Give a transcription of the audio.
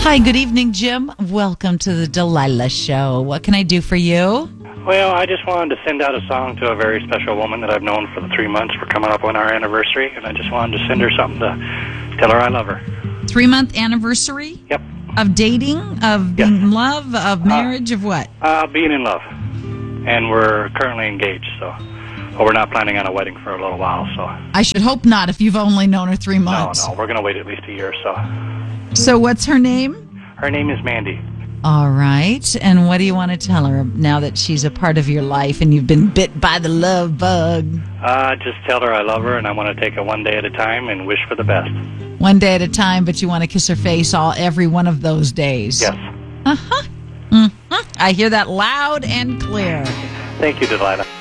Hi, good evening, Jim. Welcome to the Delilah Show. What can I do for you? Well, I just wanted to send out a song to a very special woman that I've known for the 3 months. We're coming up on our anniversary, and I just wanted to send her something to tell her I love her. 3-month anniversary? Yep. Of dating? Of being in love? Of marriage? Of what? Being in love. And we're currently engaged, so... Well, we're not planning on a wedding for a little while, so... I should hope not if you've only known her 3 months. No, we're going to wait at least a year, so... So what's her name? Her name is Mandy. All right. And what do you want to tell her now that she's a part of your life and you've been bit by the love bug? Just tell her I love her, and I want to take it one day at a time and wish for the best. One day at a time, but you want to kiss her face every one of those days? Yes. Uh-huh. Mm-hmm. I hear that loud and clear. Thank you, Delilah.